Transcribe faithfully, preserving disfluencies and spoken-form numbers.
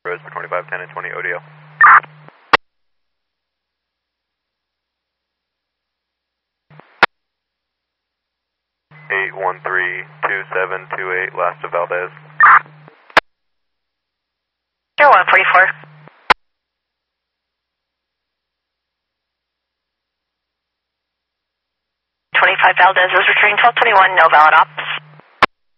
Roads for twenty-five, ten, and twenty O D O. eight one three two seven two eight, last of Valdez. Zero one forty-four. twenty-five Valdez is returning twelve twenty-one, no valid op.